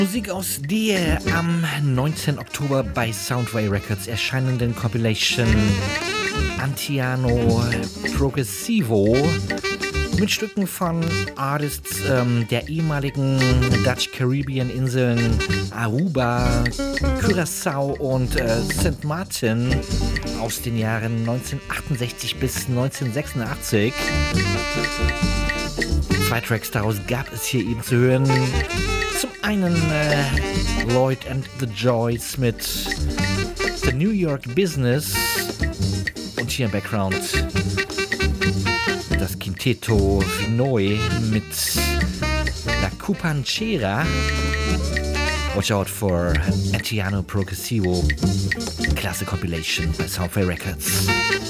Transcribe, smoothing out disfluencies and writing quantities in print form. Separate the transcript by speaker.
Speaker 1: Musik aus der am 19. Oktober bei Soundway Records erscheinenden Compilation Antiano Progressivo mit Stücken von Artists der ehemaligen Dutch-Caribbean-Inseln Aruba, Curaçao und St. Martin aus den Jahren 1968 bis 1986. 2 Tracks daraus gab es hier eben zu hören. Zum einen Lloyd and the Joys mit The New York Business und hier im Background das Quinteto Finoi mit La Cupanchera. Watch out for Antiano Progressivo, Classic Compilation bei Soundway Records.